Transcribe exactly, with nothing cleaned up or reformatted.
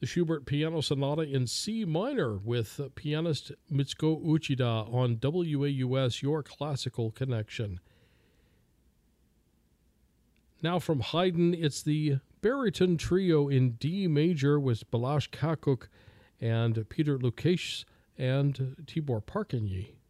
The Schubert Piano Sonata in C minor with pianist Mitsuko Uchida on W A U S, Your Classical Connection. Now from Haydn, it's the Baryton Trio in D major with Balázs Kakuk and Peter Lukács and Tibor Parkanyi.